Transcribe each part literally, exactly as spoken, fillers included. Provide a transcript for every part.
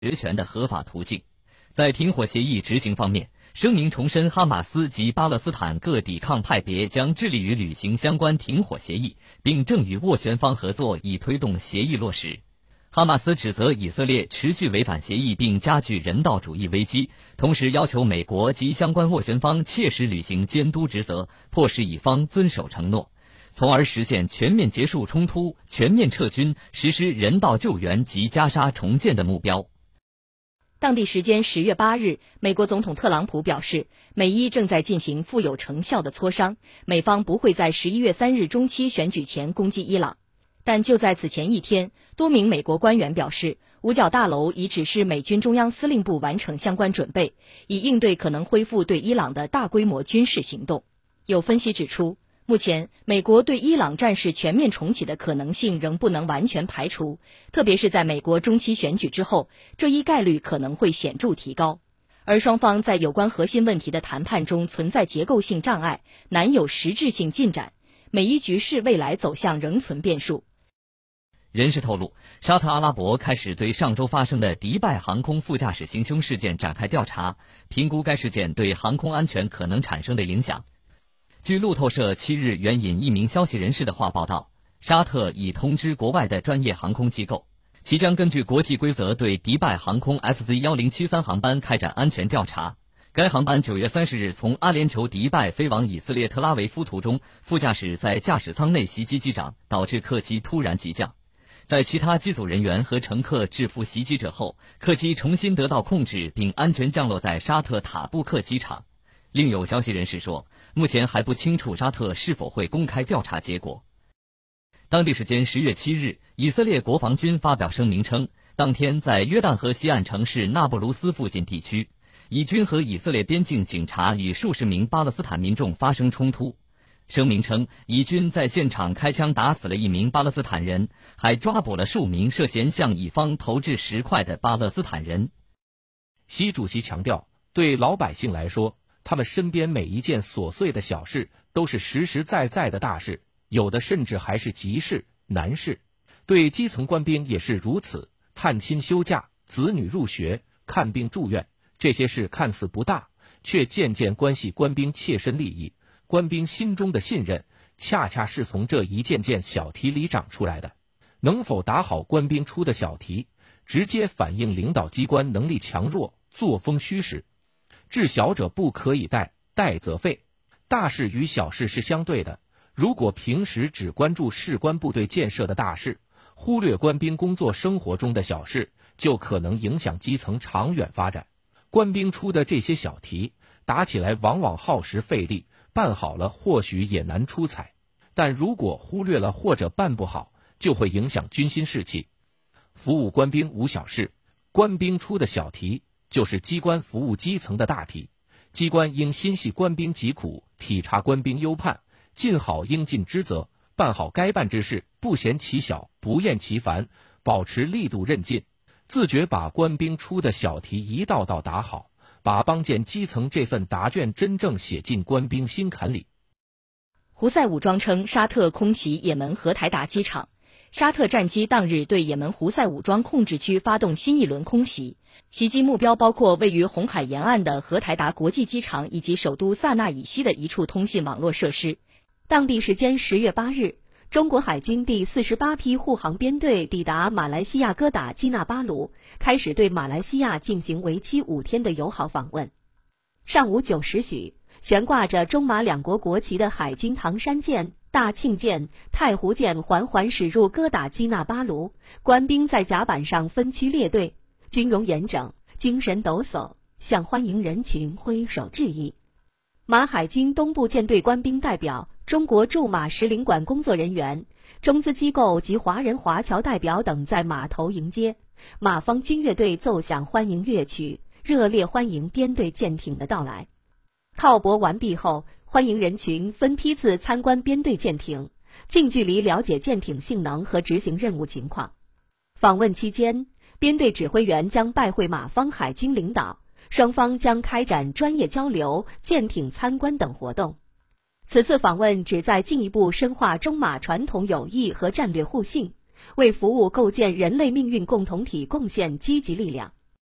职权的合法途径。在停火协议执行方面，声明重申哈马斯及巴勒斯坦各抵抗派别将致力于履行相关停火协议，并正与斡旋方合作以推动协议落实。哈马斯指责以色列持续违反协议并加剧人道主义危机，同时要求美国及相关斡旋方切实履行监督职责，迫使以方遵守承诺，从而实现全面结束冲突、全面撤军、实施人道救援及加沙重建的目标。 当地时间十月八日，美国总统特朗普表示，美伊正在进行富有成效的磋商，美方不会在十一月三日中期选举前攻击伊朗。但就在此前一天，多名美国官员表示，五角大楼已指示美军中央司令部完成相关准备，以应对可能恢复对伊朗的大规模军事行动。有分析指出，目前美国对伊朗战事全面重启的可能性仍不能完全排除，特别是在美国中期选举之后，这一概率可能会显著提高。而双方在有关核心问题的谈判中存在结构性障碍，难有实质性进展，美伊局势未来走向仍存变数。 人士透露，沙特阿拉伯开始对上周发生的迪拜航空副驾驶行凶事件展开调查，评估该事件对航空安全可能产生的影响。据路透社七日援引一名消息人士的话报道，沙特已通知国外的专业航空机构，其将根据国际规则对迪拜航空 F Z 一零七三航班开展安全调查。该航班九月三十日从阿联酋迪拜飞往以色列特拉维夫途中，副驾驶在驾驶舱内袭击机长，导致客机突然急降。在其他机组人员和乘客制服袭击者后，客机重新得到控制并安全降落在沙特塔布克机场。另有消息人士说，目前还不清楚沙特是否会公开调查结果。当地时间十月七日，以色列国防军发表声明称，当天在约旦河西岸城市纳布卢斯附近地区，以军和以色列边境警察与数十名巴勒斯坦民众发生冲突。声明称，以军在现场开枪打死了一名巴勒斯坦人，还抓捕了数名涉嫌向以方投掷石块的巴勒斯坦人。 习主席强调，对老百姓来说，他们身边每一件琐碎的小事都是实实在在的大事，有的甚至还是急事、难事。对基层官兵也是如此，探亲休假、子女入学、看病住院，这些事看似不大，却渐渐关系官兵切身利益。官兵心中的信任，恰恰是从这一件件小题里长出来的。能否打好官兵出的小题，直接反映领导机关能力强弱、作风虚实。治小者不可以怠，怠则废。大事与小事是相对的，如果平时只关注士官部队建设的大事，忽略官兵工作生活中的小事，就可能影响基层长远发展。官兵出的这些小题，打起来往往耗时费力，办好了或许也难出彩，但如果忽略了或者办不好，就会影响军心士气。服务官兵无小事，官兵出的小题就是机关服务基层的大题。机关应心系官兵疾苦，体察官兵忧盼，尽好应尽之责，办好该办之事，不嫌其小，不厌其烦，保持力度韧劲，自觉把官兵出的小题一道道打好，把帮建基层这份答卷真正写进官兵心坎里。 胡塞武装称沙特空袭也门荷台达机场，沙特战机当日对也门胡塞武装控制区发动新一轮空袭，袭击目标包括位于红海沿岸的荷台达国际机场以及首都萨那以西的一处通信网络设施。当地时间十月八日，中国海军第四十八批护航编队抵达马来西亚哥打基纳巴鲁，开始对马来西亚进行为期五天的友好访问。上午九时许，悬挂着中马两国国旗的海军唐山舰、大庆舰、太湖舰缓缓驶入哥打基纳巴鲁，官兵在甲板上分区列队，军容严整，精神抖擞，向欢迎人群挥手致意。马海军东部舰队官兵代表、中国驻马使领馆工作人员、中资机构及华人华侨代表等在码头迎接，马方军乐队奏响欢迎乐曲，热烈欢迎编队舰艇的到来。靠泊完毕后，欢迎人群分批次参观编队舰艇，近距离了解舰艇性能和执行任务情况。访问期间，编队指挥员将拜会马方海军领导，双方将开展专业交流、舰艇参观等活动。此次访问旨在进一步深化中马传统友谊和战略互信，为服务构建人类命运共同体贡献积极力量。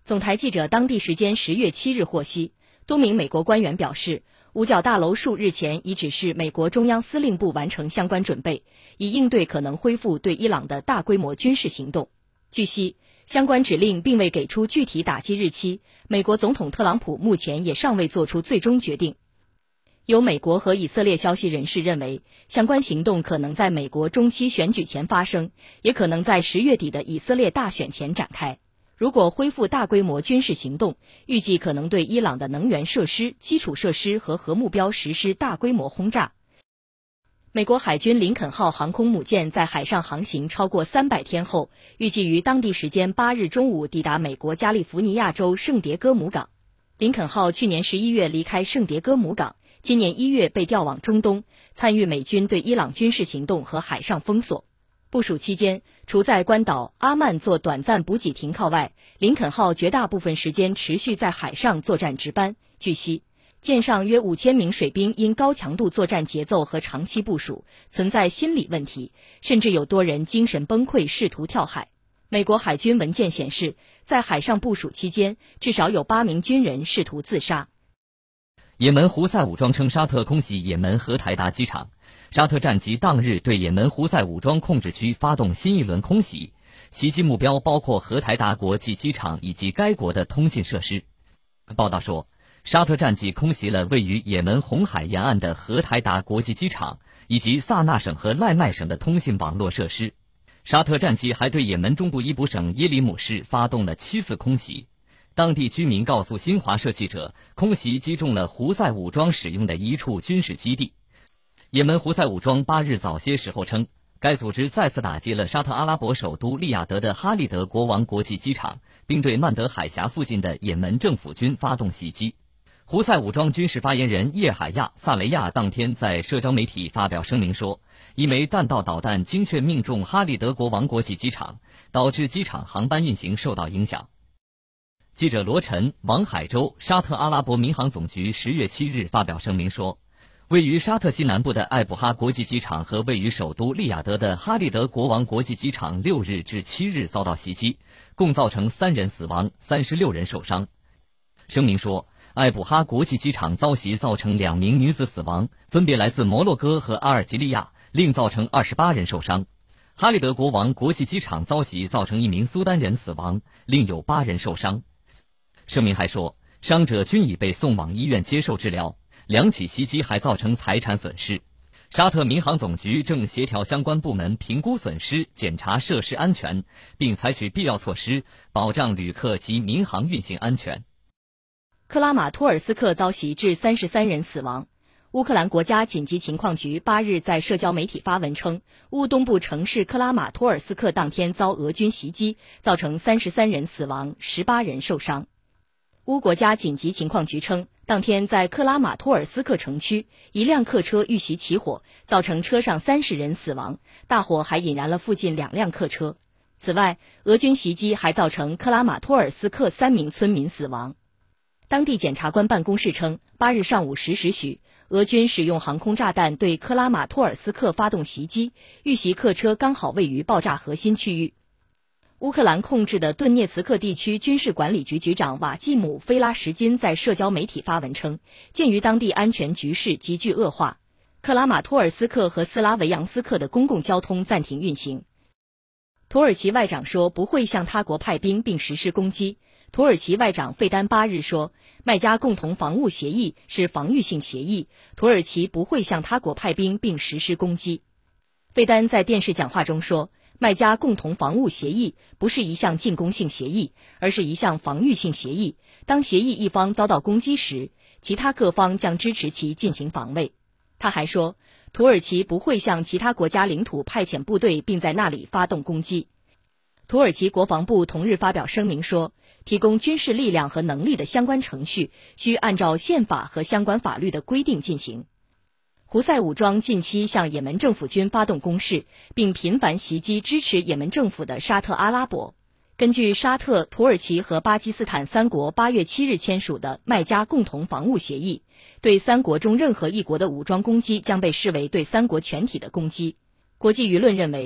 总台记者当地时间十月七日获悉，多名美国官员表示，五角大楼数日前已指示美国中央司令部完成相关准备，以应对可能恢复对伊朗的大规模军事行动。据悉，相关指令并未给出具体打击日期，美国总统特朗普目前也尚未做出最终决定。有美国和以色列消息人士认为，相关行动可能在美国中期选举前发生，也可能在十月底的以色列大选前展开。如果恢复大规模军事行动，预计可能对伊朗的能源设施、基础设施和核目标实施大规模轰炸。美国海军林肯号航空母舰在海上航行超过三百天后，预计于当地时间八日中午抵达美国加利福尼亚州圣迭戈姆港。林肯号去年十一月离开圣迭戈姆港，今年一月被调往中东，参与美军对伊朗军事行动和海上封锁。部署期间，除在关岛阿曼做短暂补给停靠外，林肯号绝大部分时间持续在海上作战值班。据悉，舰上约五千名水兵因高强度作战节奏和长期部署，存在心理问题，甚至有多人精神崩溃，试图跳海。美国海军文件显示，在海上部署期间，至少有八名军人试图自杀。 也门胡塞武装称沙特空袭也门荷台达机场，沙特战机当日对也门胡塞武装控制区发动新一轮空袭，袭击目标包括荷台达国际机场以及该国的通信设施。报道说，沙特战机空袭了位于也门红海沿岸的荷台达国际机场以及萨那省和赖麦省的通信网络设施。沙特战机还对也门中部伊卜省耶里姆市发动了七次空袭。当地居民告诉新华社记者，空袭击中了胡塞武装使用的一处军事基地。也门胡塞武装八日早些时候称，该组织再次打击了沙特阿拉伯首都利雅得的哈利德国王国际机场，并对曼德海峡附近的也门政府军发动袭击。胡塞武装军事发言人叶海亚·萨雷亚当天在社交媒体发表声明说，一枚弹道导弹精确命中哈利德国王国际机场，导致机场航班运行受到影响。记者罗晨、王海洲，沙特阿拉伯民航总局十月七日发表声明说，位于沙特西南部的艾布哈国际机场和位于首都利雅得的哈利德国王国际机场六日至七日遭到袭击，共造成三人死亡，三十六人受伤。声明说，艾布哈国际机场遭袭造成两名女子死亡，分别来自摩洛哥和阿尔及利亚，另造成二十八人受伤。哈利德国王国际机场遭袭造成一名苏丹人死亡，另有八人受伤。声明还说，伤者均已被送往医院接受治疗，两起袭击还造成财产损失。沙特民航总局正协调相关部门评估损失，检查设施安全，并采取必要措施，保障旅客及民航运行安全。 克拉马托尔斯克遭袭致三十三人死亡。乌克兰国家紧急情况局八日在社交媒体发文称，乌东部城市克拉马托尔斯克当天遭俄军袭击，造成三十三人死亡，十八人受伤。乌国家紧急情况局称，当天在克拉马托尔斯克城区，一辆客车遇袭起火，造成车上三十人死亡，大火还引燃了附近两辆客车。此外，俄军袭击还造成克拉马托尔斯克三名村民死亡。当地检察官办公室称，八日上午十时许，俄军使用航空炸弹对克拉马托尔斯克发动袭击，遇袭客车刚好位于爆炸核心区域。乌克兰控制的顿涅茨克地区军事管理局局长瓦季姆·菲拉什金在社交媒体发文称，鉴于当地安全局势急剧恶化，克拉马托尔斯克和斯拉维扬斯克的公共交通暂停运行。土耳其外长说不会向他国派兵并实施攻击。土耳其外长费丹八日说，麦加共同防务协议是防御性协议，土耳其不会向他国派兵并实施攻击。费丹在电视讲话中说，麦加共同防务协议不是一项进攻性协议，而是一项防御性协议。当协议一方遭到攻击时，其他各方将支持其进行防卫。他还说，土耳其不会向其他国家领土派遣部队并在那里发动攻击。土耳其国防部同日发表声明说，提供军事力量和能力的相关程序需按照宪法和相关法律的规定进行。胡塞武装近期向也门政府军发动攻势，并频繁袭击支持也门政府的沙特阿拉伯。根据沙特、土耳其和巴基斯坦三国八月七日签署的麦加共同防务协议，对三国中任何一国的武装攻击将被视为对三国全体的攻击。国际舆论认为，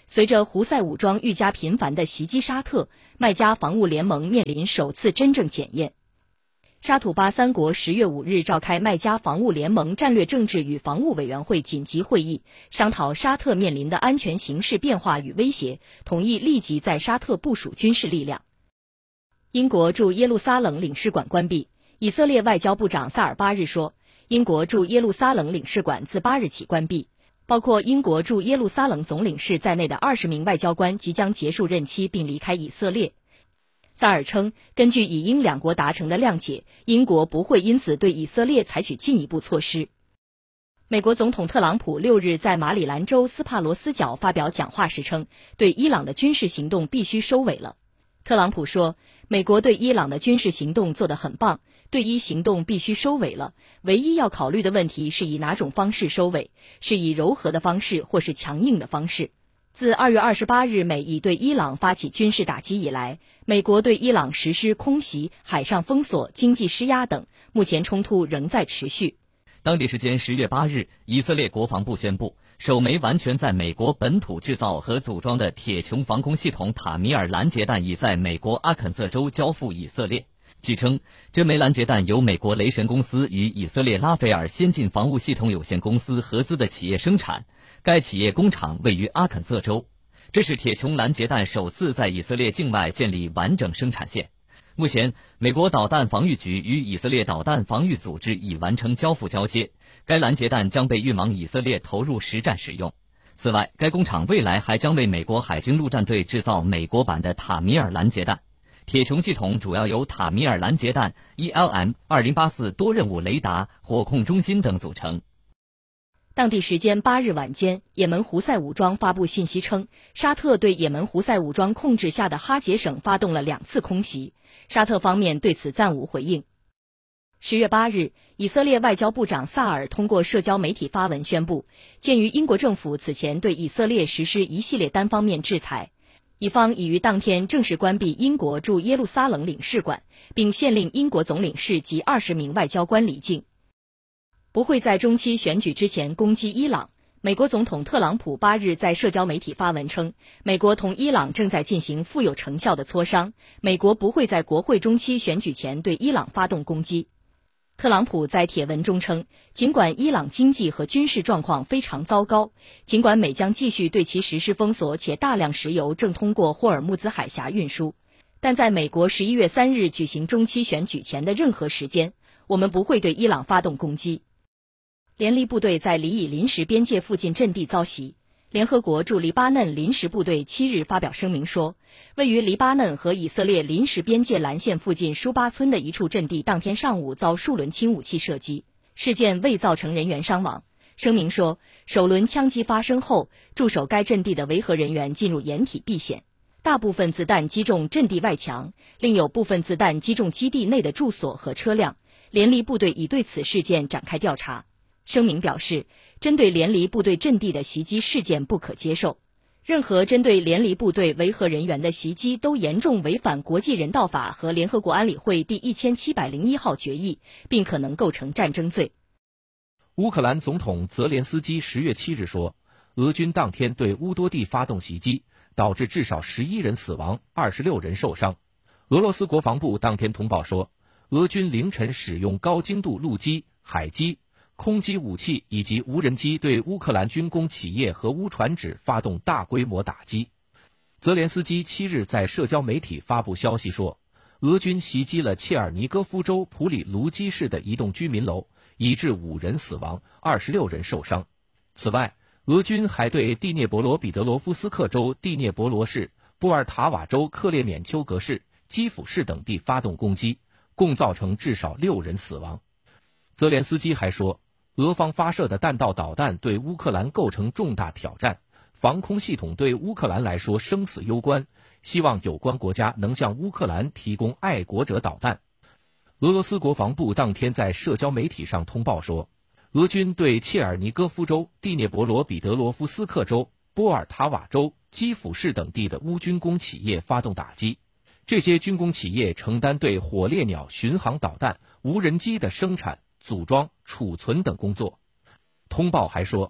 随着胡塞武装愈加频繁地袭击沙特，麦加防务联盟面临首次真正检验。沙土巴三国十月五日召开麦加防务联盟战略政治与防务委员会紧急会议，商讨沙特面临的安全形势变化与威胁，同意立即在沙特部署军事力量。英国驻耶路撒冷领事馆关闭。以色列外交部长萨尔巴日说，英国驻耶路撒冷领事馆自八日起关闭，包括英国驻耶路撒冷总领事在内的二十名外交官即将结束任期并离开以色列。萨尔称，根据以英两国达成的谅解，英国不会因此对以色列采取进一步措施。美国总统特朗普六日在马里兰州斯帕罗斯角发表讲话时称，对伊朗的军事行动必须收尾了。特朗普说，美国对伊朗的军事行动做得很棒，对伊行动必须收尾了，唯一要考虑的问题是以哪种方式收尾，是以柔和的方式或是强硬的方式。自二月二十八日美以对伊朗发起军事打击以来，美国对伊朗实施空袭、海上封锁、经济施压等，目前冲突仍在持续。 当地时间十月八日，以色列国防部宣布，首枚完全在美国本土制造和组装的铁穹防空系统塔米尔拦截弹已在美国阿肯色州交付以色列。据称，这枚拦截弹由美国雷神公司与以色列拉斐尔先进防务系统有限公司合资的企业生产，该企业工厂位于阿肯色州。这是铁穹拦截弹首次在以色列境外建立完整生产线。目前，美国导弹防御局与以色列导弹防御组织已完成交付交接，该拦截弹将被运往以色列投入实战使用。此外，该工厂未来还将为美国海军陆战队制造美国版的塔米尔拦截弹。铁穹系统主要由塔米尔拦截弹 E L M 二零八四多任务雷达、火控中心等组成。 当地时间八日晚间，也门胡塞武装发布信息称，沙特对也门胡塞武装控制下的哈杰省发动了两次空袭，沙特方面对此暂无回应。十月八日，以色列外交部长萨尔通过社交媒体发文宣布，鉴于英国政府此前对以色列实施一系列单方面制裁，以方已于当天正式关闭英国驻耶路撒冷领事馆，并限令英国总领事及二十名外交官离境。不会在中期选举之前攻击伊朗。美国总统特朗普八日在社交媒体发文称，美国同伊朗正在进行富有成效的磋商，美国不会在国会中期选举前对伊朗发动攻击。特朗普在帖文中称，尽管伊朗经济和军事状况非常糟糕，尽管美将继续对其实施封锁，且大量石油正通过霍尔木兹海峡运输，但在美国十一月三日举行中期选举前的任何时间，我们不会对伊朗发动攻击。联黎部队在黎以临时边界附近阵地遭袭。联合国驻黎巴嫩临时部队七日发表声明说，位于黎巴嫩和以色列临时边界蓝线附近舒巴村的一处阵地当天上午遭数轮轻武器射击，事件未造成人员伤亡。声明说，首轮枪击发生后，驻守该阵地的维和人员进入掩体避险，大部分子弹击中阵地外墙，另有部分子弹击中基地内的住所和车辆。联黎部队已对此事件展开调查。声明表示，针对联黎部队阵地的袭击事件不可接受，任何针对联黎部队维和人员的袭击都严重违反国际人道法和联合国安理会第一千七百零一号决议，并可能构成战争罪。 乌克兰总统泽连斯基十月七日说，俄军当天对乌多地发动袭击，导致至少十一人死亡，二十六人受伤。俄罗斯国防部当天通报说，俄军凌晨使用高精度陆基、海基、空基武器以及无人机对乌克兰军工企业和乌船只发动大规模打击。泽连斯基七日在社交媒体发布消息说，俄军袭击了切尔尼戈夫州普里卢基市的一栋居民楼，已致五人死亡，二十六人受伤。此外，俄军还对第聂伯罗彼得罗夫斯克州第聂伯罗市、波尔塔瓦州克列缅丘格市、基辅市等地发动攻击，共造成至少六人死亡。泽连斯基还说，俄方发射的弹道导弹对乌克兰构成重大挑战，防空系统对乌克兰来说生死攸关，希望有关国家能向乌克兰提供爱国者导弹。俄罗斯国防部当天在社交媒体上通报说，俄军对切尔尼戈夫州、第聂伯罗彼得罗夫斯克州、波尔塔瓦州、基辅市等地的乌军工企业发动打击，这些军工企业承担对火烈鸟巡航导弹、无人机的生产、组装、储存等工作。通报还说，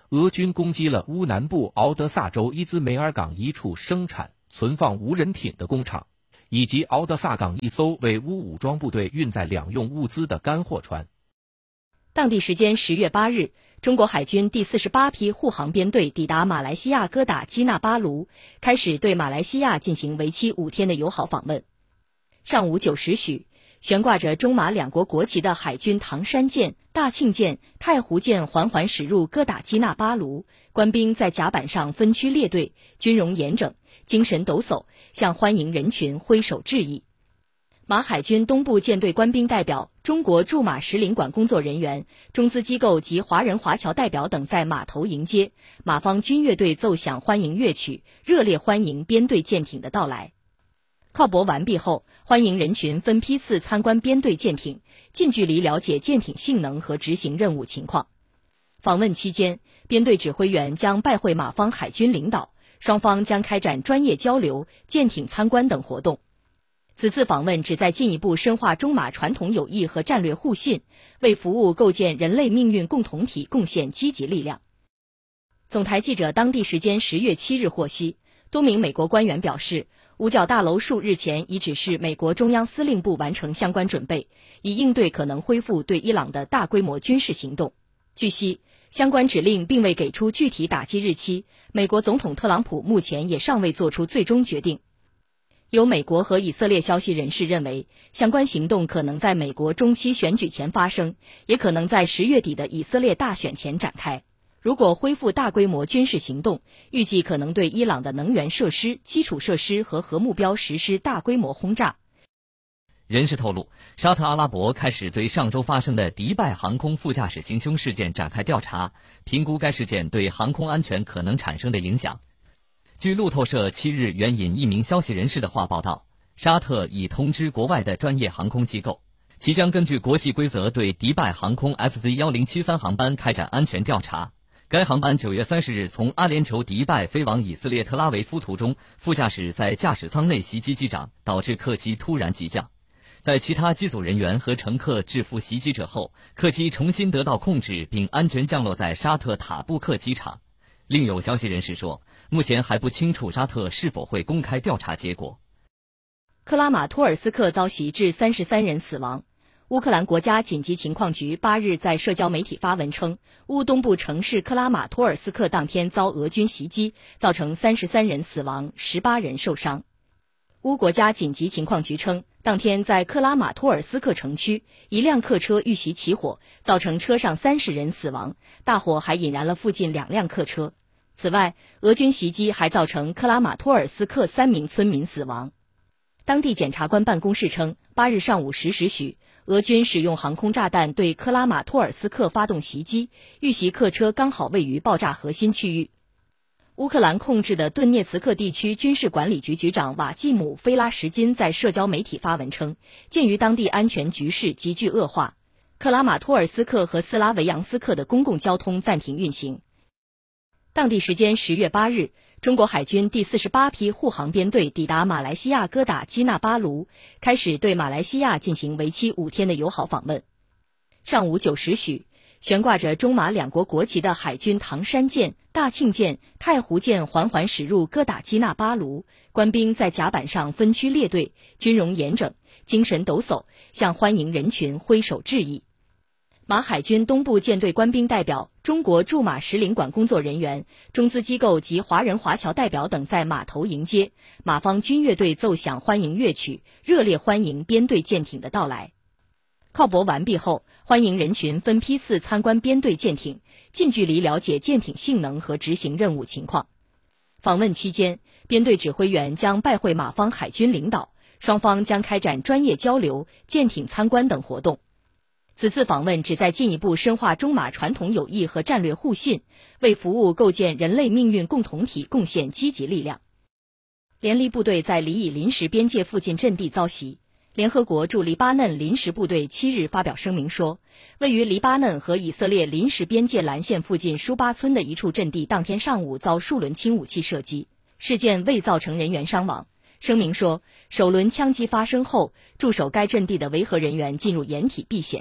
俄军攻击了乌南部敖德萨州伊兹梅尔港一处生产存放无人艇的工厂，以及敖德萨港一艘为乌武装部队运载两用物资的干货船。 当地时间十月八日，中国海军第四十八批护航编队抵达马来西亚哥打基纳巴卢，开始对马来西亚进行为期五天的友好访问。上午九时许，悬挂着中马两国国旗的海军唐山舰、大庆舰、太湖舰缓缓驶入哥打基纳巴卢，官兵在甲板上分区列队，军容严整，精神抖擞，向欢迎人群挥手致意。马海军东部舰队官兵代表、中国驻马使领馆工作人员、中资机构及华人华侨代表等在码头迎接，马方军乐队奏响欢迎乐曲，热烈欢迎编队舰艇的到来。靠泊完毕后，欢迎人群分批次参观编队舰艇，近距离了解舰艇性能和执行任务情况。访问期间，编队指挥员将拜会马方海军领导，双方将开展专业交流、舰艇参观等活动。此次访问旨在进一步深化中马传统友谊和战略互信，为服务构建人类命运共同体贡献积极力量。总台记者当地时间十月七日获悉，多名美国官员表示，五角大楼数日前已指示美国中央司令部完成相关准备，以应对可能恢复对伊朗的大规模军事行动。据悉，相关指令并未给出具体打击日期，美国总统特朗普目前也尚未做出最终决定。有美国和以色列消息人士认为，相关行动可能在美国中期选举前发生，也可能在十月底的以色列大选前展开。如果恢复大规模军事行动，预计可能对伊朗的能源设施、基础设施和核目标实施大规模轰炸。 人士透露，沙特阿拉伯开始对上周发生的迪拜航空副驾驶行凶事件展开调查，评估该事件对航空安全可能产生的影响。据路透社七日援引一名消息人士的话报道，沙特已通知国外的专业航空机构，其将根据国际规则对迪拜航空 F Z 一零七三 航班开展安全调查。该航班九月三十日从阿联酋迪拜飞往以色列特拉维夫途中，副驾驶在驾驶舱内袭击机长，导致客机突然急降。在其他机组人员和乘客制服袭击者后，客机重新得到控制并安全降落在沙特塔布克机场。另有消息人士说，目前还不清楚沙特是否会公开调查结果。 克拉马托尔斯克遭袭致三十三人死亡。乌克兰国家紧急情况局八日在社交媒体发文称，乌东部城市克拉马托尔斯克当天遭俄军袭击，造成三十三人死亡，十八人受伤。乌国家紧急情况局称，当天在克拉马托尔斯克城区，一辆客车遇袭起火，造成车上三十人死亡，大火还引燃了附近两辆客车。此外，俄军袭击还造成克拉马托尔斯克三名村民死亡。当地检察官办公室称，八日上午十时许，俄军使用航空炸弹对克拉马托尔斯克发动袭击，遇袭客车刚好位于爆炸核心区域。乌克兰控制的顿涅茨克地区军事管理局局长瓦季姆·菲拉什金在社交媒体发文称，鉴于当地安全局势急剧恶化，克拉马托尔斯克和斯拉维扬斯克的公共交通暂停运行。当地时间十月八日，中国海军第四十八批护航编队抵达马来西亚哥打基纳巴卢，开始对马来西亚进行为期五天的友好访问。上午九时许，悬挂着中马两国国旗的海军唐山舰、大庆舰、太湖舰缓缓驶入哥打基纳巴卢，官兵在甲板上分区列队，军容严整，精神抖擞，向欢迎人群挥手致意。马海军东部舰队官兵代表、中国驻马使领馆工作人员、中资机构及华人华侨代表等在码头迎接，马方军乐队奏响欢迎乐曲，热烈欢迎编队舰艇的到来。靠泊完毕后，欢迎人群分批次参观编队舰艇，近距离了解舰艇性能和执行任务情况。访问期间，编队指挥员将拜会马方海军领导，双方将开展专业交流、舰艇参观等活动。此次访问旨在进一步深化中马传统友谊和战略互信，为服务构建人类命运共同体贡献积极力量。联黎部队在黎以临时边界附近阵地遭袭。联合国驻黎巴嫩临时部队七日发表声明说，位于黎巴嫩和以色列临时边界蓝线附近舒巴村的一处阵地当天上午遭数轮轻武器射击，事件未造成人员伤亡。声明说，首轮枪击发生后，驻守该阵地的维和人员进入掩体避险。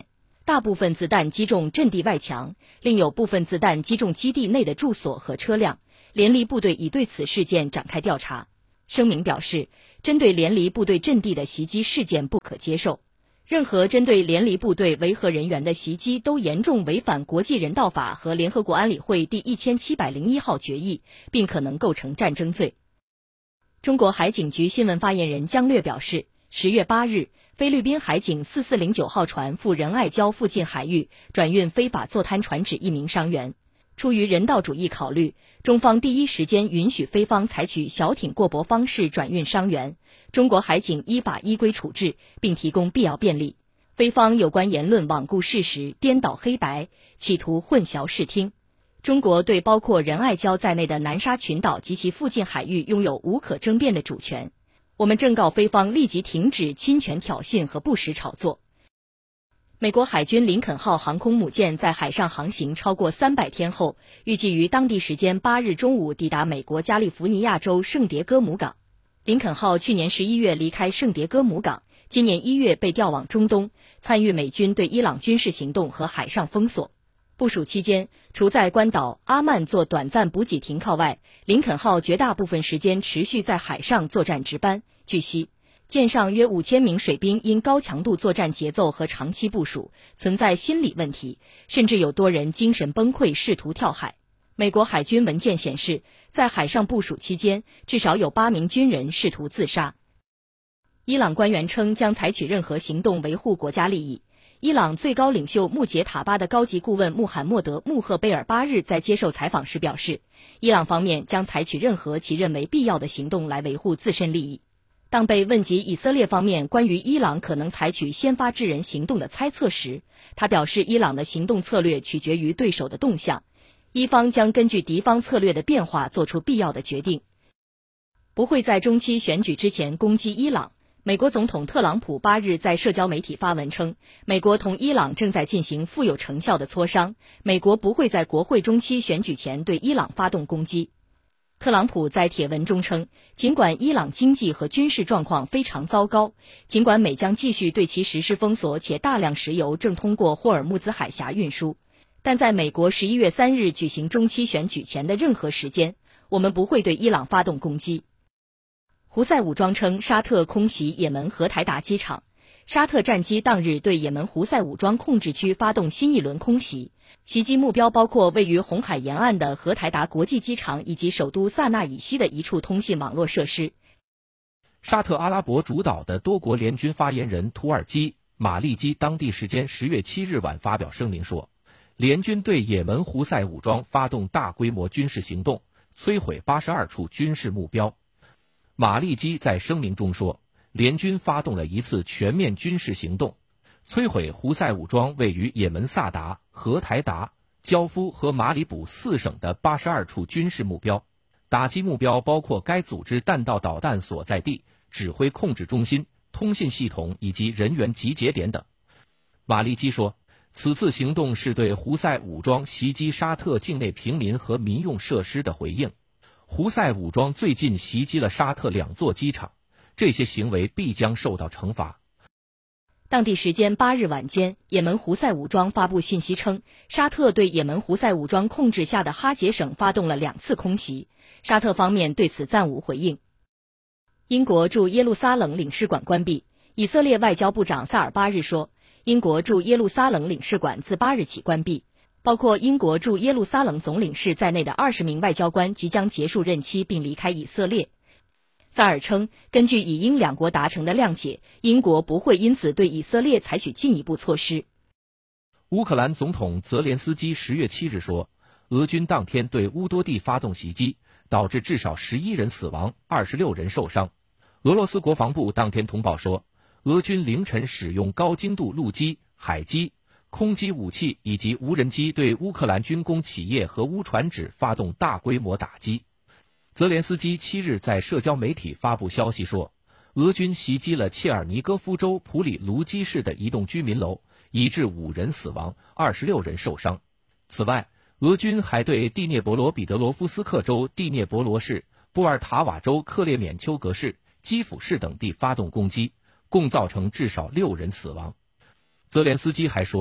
大部分子弹击中阵地外墙，另有部分子弹击中基地内的住所和车辆。联黎部队已对此事件展开调查。声明表示，针对联黎部队阵地的袭击事件不可接受。任何针对联黎部队维和人员的袭击都严重违反国际人道法和联合国安理会第一千七百零一号决议，并可能构成战争罪。中国海警局新闻发言人姜略表示，十月八日，菲律宾海警四四零九号船赴仁爱礁附近海域转运非法坐滩船只一名伤员。出于人道主义考虑，中方第一时间允许菲方采取小艇过驳方式转运伤员，中国海警依法依规处置，并提供必要便利。菲方有关言论罔顾事实、颠倒黑白，企图混淆视听。中国对包括仁爱礁在内的南沙群岛及其附近海域拥有无可争辩的主权。我们正告菲方立即停止侵权挑衅和不实炒作。美国海军林肯号航空母舰在海上航行超过三百天后，预计于当地时间八日中午抵达美国加利福尼亚州圣迭戈姆港。林肯号去年十一月离开圣迭戈姆港，今年一月被调往中东，参与美军对伊朗军事行动和海上封锁。部署期间，除在关岛阿曼做短暂补给停靠外，林肯号绝大部分时间持续在海上作战值班。据悉，舰上约五千名水兵因高强度作战节奏和长期部署，存在心理问题，甚至有多人精神崩溃，试图跳海。美国海军文件显示，在海上部署期间，至少有八名军人试图自杀。伊朗官员称将采取任何行动维护国家利益。伊朗最高领袖穆杰塔巴的高级顾问穆罕默德·穆赫贝尔八日在接受采访时表示，伊朗方面将采取任何其认为必要的行动来维护自身利益。当被问及以色列方面关于伊朗可能采取先发制人行动的猜测时，他表示伊朗的行动策略取决于对手的动向，伊方将根据敌方策略的变化做出必要的决定，不会在中期选举之前攻击伊朗。美国总统特朗普八日在社交媒体发文称，美国同伊朗正在进行富有成效的磋商，美国不会在国会中期选举前对伊朗发动攻击。特朗普在帖文中称，尽管伊朗经济和军事状况非常糟糕，尽管美将继续对其实施封锁，且大量石油正通过霍尔木兹海峡运输，但在美国十一月三日举行中期选举前的任何时间，我们不会对伊朗发动攻击。胡塞武装称沙特空袭也门荷台达机场，沙特战机当日对也门胡塞武装控制区发动新一轮空袭，袭击目标包括位于红海沿岸的荷台达国际机场以及首都萨那以西的一处通信网络设施。 沙特阿拉伯主导的多国联军发言人土耳其马利基当地时间十月七日晚发表声明说，联军对也门胡塞武装发动大规模军事行动，摧毁八十二处军事目标。马利基在声明中说，联军发动了一次全面军事行动，摧毁胡塞武装位于也门萨达、荷台达、焦夫和马里卜四省的八十二处军事目标，打击目标包括该组织弹道导弹所在地、指挥控制中心、通信系统以及人员集结点等。马利基说，此次行动是对胡塞武装袭击沙特境内平民和民用设施的回应。胡塞武装最近袭击了沙特两座机场，这些行为必将受到惩罚。 当地时间八日晚间，也门胡塞武装发布信息称，沙特对也门胡塞武装控制下的哈杰省发动了两次空袭，沙特方面对此暂无回应。英国驻耶路撒冷领事馆关闭，以色列外交部长萨尔八日说，英国驻耶路撒冷领事馆自八日起关闭，包括英国驻耶路撒冷总领事在内的二十名外交官即将结束任期并离开以色列。萨尔称，根据以英两国达成的谅解，英国不会因此对以色列采取进一步措施。 乌克兰总统泽连斯基十月七日说，俄军当天对乌多地发动袭击，导致至少十一人死亡，二十六人受伤。俄罗斯国防部当天通报说，俄军凌晨使用高精度陆基、海基、空基武器以及无人机对乌克兰军工企业和乌船只发动大规模打击。泽连斯基七日在社交媒体发布消息说，俄军袭击了切尔尼戈夫州普里卢基市的一栋居民楼，已致五人死亡，二十六人受伤。此外，俄军还对第聂伯罗彼得罗夫斯克州第聂伯罗市、波尔塔瓦州克列缅丘格市、基辅市等地发动攻击，共造成至少六人死亡。泽连斯基还说，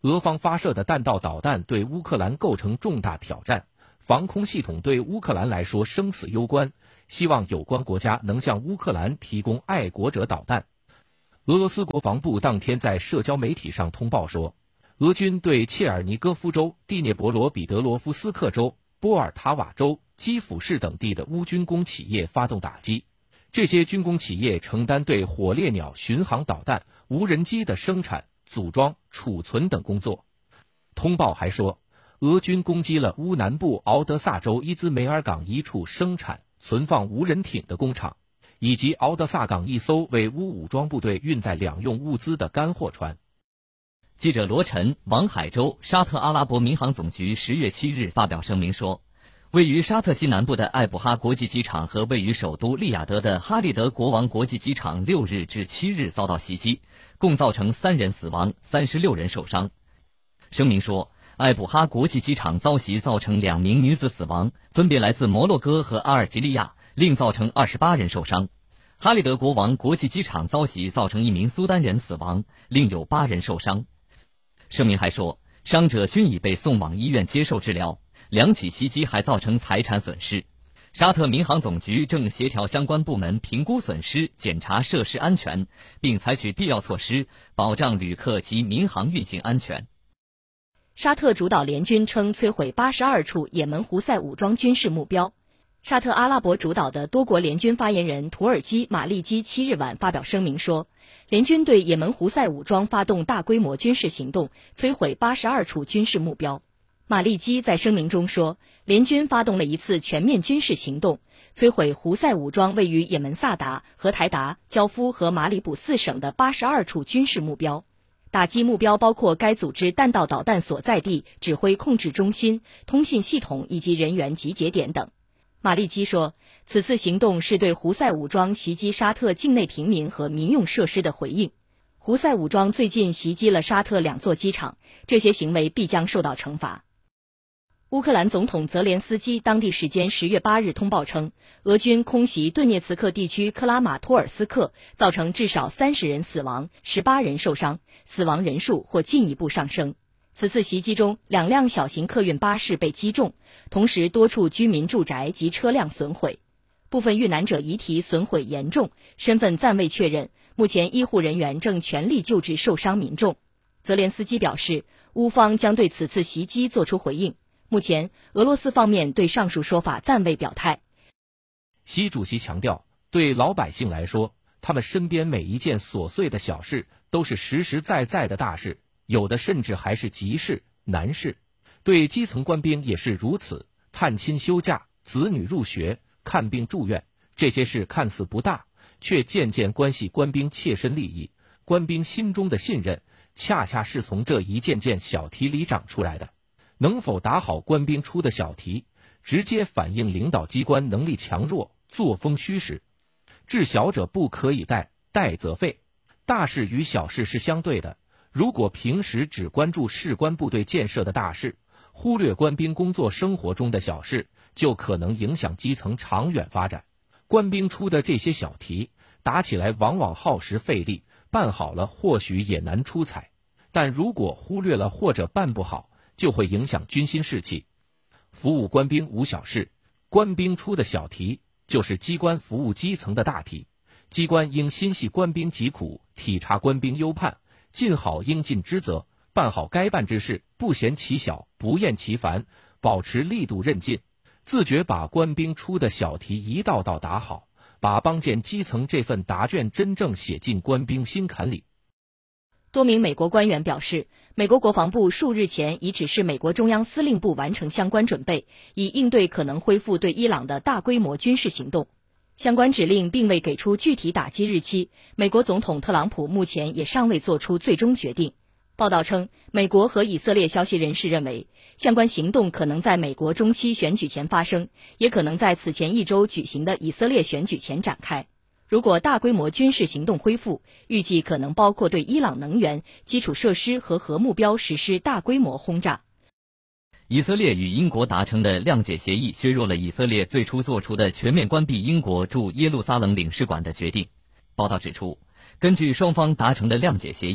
俄方发射的弹道导弹对乌克兰构成重大挑战，防空系统对乌克兰来说生死攸关，希望有关国家能向乌克兰提供爱国者导弹。俄罗斯国防部当天在社交媒体上通报说，俄军对切尔尼戈夫州、第聂伯罗彼得罗夫斯克州、波尔塔瓦州、基辅市等地的乌军工企业发动打击，这些军工企业承担对火烈鸟巡航导弹、无人机的生产、组装、储存等工作。通报还说，俄军攻击了乌南部敖德萨州伊兹梅尔港一处生产、存放无人艇的工厂，以及敖德萨港一艘为乌武装部队运载两用物资的干货船。 记者罗晨、王海洲，沙特阿拉伯民航总局十月七日发表声明说，位于沙特西南部的艾布哈国际机场和位于首都利雅得的哈利德国王国际机场六日至七日遭到袭击，共造成三人死亡，三十六人受伤。声明说，艾布哈国际机场遭袭造成两名女子死亡，分别来自摩洛哥和阿尔及利亚，另造成二十八人受伤。哈利德国王国际机场遭袭造成一名苏丹人死亡，另有八人受伤。声明还说，伤者均已被送往医院接受治疗，两起袭击还造成财产损失。沙特民航总局正协调相关部门评估损失，检查设施安全，并采取必要措施，保障旅客及民航运行安全。 沙特主导联军称摧毁八十二处也门胡塞武装军事目标。沙特阿拉伯主导的多国联军发言人土耳其马利基七日晚发表声明说，联军对也门胡塞武装发动大规模军事行动，摧毁八十二处军事目标。马利基在声明中说，联军发动了一次全面军事行动，摧毁胡塞武装位于也门萨达、和台达、焦夫和马里卜四省的八十二处军事目标。打击目标包括该组织弹道导弹所在地、指挥控制中心、通信系统以及人员集结点等。马利基说，此次行动是对胡塞武装袭击沙特境内平民和民用设施的回应。胡塞武装最近袭击了沙特两座机场，这些行为必将受到惩罚。乌克兰总统泽连斯基当地时间十月八日通报称，俄军空袭顿涅茨克地区克拉马托尔斯克，造成至少三十人死亡，十八人受伤，死亡人数或进一步上升。此次袭击中，两辆小型客运巴士被击中，同时多处居民住宅及车辆损毁，部分遇难者遗体损毁严重，身份暂未确认。目前医护人员正全力救治受伤民众。泽连斯基表示，乌方将对此次袭击作出回应。目前，俄罗斯方面对上述说法暂未表态。 习主席强调，对老百姓来说，他们身边每一件琐碎的小事都是实实在在的大事，有的甚至还是急事、难事。对基层官兵也是如此，探亲休假、子女入学、看病住院，这些事看似不大，却渐渐关系官兵切身利益。官兵心中的信任，恰恰是从这一件件小题里长出来的。能否打好官兵出的小题，直接反映领导机关能力强弱、作风虚实。治小者不可以怠，怠则废。大事与小事是相对的，如果平时只关注士官部队建设的大事，忽略官兵工作生活中的小事，就可能影响基层长远发展。官兵出的这些小题，打起来往往耗时费力，办好了或许也难出彩，但如果忽略了或者办不好，就会影响军心士气。服务官兵无小事，官兵出的小题就是机关服务基层的大题。机关应心系官兵疾苦，体察官兵忧盼，尽好应尽之责，办好该办之事，不嫌其小，不厌其烦，保持力度韧劲，自觉把官兵出的小题一道道打好，把帮建基层这份答卷真正写进官兵心坎里。 多名美国官员表示，美国国防部数日前已指示美国中央司令部完成相关准备，以应对可能恢复对伊朗的大规模军事行动。相关指令并未给出具体打击日期，美国总统特朗普目前也尚未做出最终决定。报道称，美国和以色列消息人士认为，相关行动可能在美国中期选举前发生，也可能在此前一周举行的以色列选举前展开。如果大规模军事行动恢复，预计可能包括对伊朗能源、基础设施和核目标实施大规模轰炸。 以色列与英国达成的谅解协议削弱了以色列最初做出的全面关闭英国驻耶路撒冷领事馆的决定。报道指出，根据双方达成的谅解协议，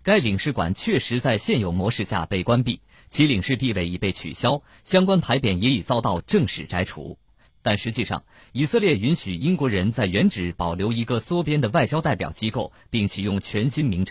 该领事馆确实在现有模式下被关闭，其领事地位已被取消，相关牌匾也已遭到正式摘除。但实际上，以色列允许英国人在原址保留一个缩编的外交代表机构，并启用全新名称。